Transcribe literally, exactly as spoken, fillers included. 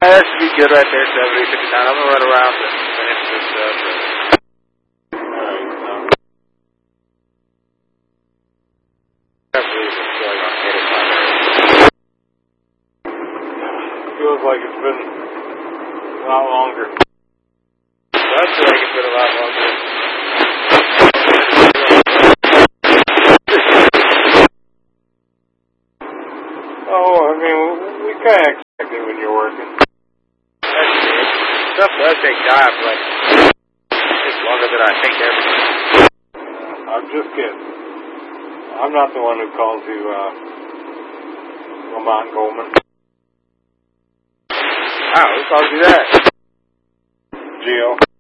That should be good right there, seventy, fifty-nine. I'm going to run around and finish this up. Alright, um, I believe it's going on eighty-five. feels like it's been a lot longer. I feel like it's been a lot longer. Oh, I mean, we kind of expect it when you're working. That's good. Stuff does take time, but it's longer than I think everything. I'm just kidding. I'm not the one who calls you, uh, Lamont Goldman. Wow, who called you that? Geo.